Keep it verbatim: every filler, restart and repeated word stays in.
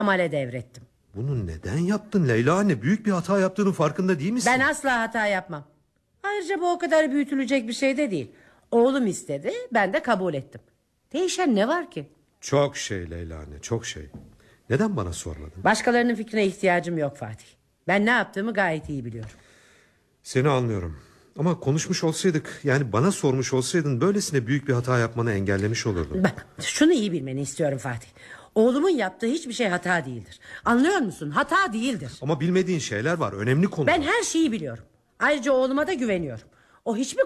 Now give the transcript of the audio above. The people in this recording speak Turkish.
Amal'e devrettim. Bunu neden yaptın Leyla anne? Büyük bir hata yaptığının farkında değil misin? Ben asla hata yapmam. Ayrıca bu o kadar büyütülecek bir şey de değil. Oğlum istedi, ben de kabul ettim. Değişen ne var ki? Çok şey Leyla anne, çok şey. Neden bana sormadın? Başkalarının fikrine ihtiyacım yok Fatih. Ben ne yaptığımı gayet iyi biliyorum. Seni anlıyorum. Ama konuşmuş olsaydık, yani bana sormuş olsaydın, böylesine büyük bir hata yapmanı engellemiş olurdum. Bak, şunu iyi bilmeni istiyorum Fatih. Oğlumun yaptığı hiçbir şey hata değildir. Anlıyor musun? Hata değildir. Ama bilmediğin şeyler var, önemli konular. Ben her şeyi biliyorum. Ayrıca oğluma da güveniyorum. O hiçbir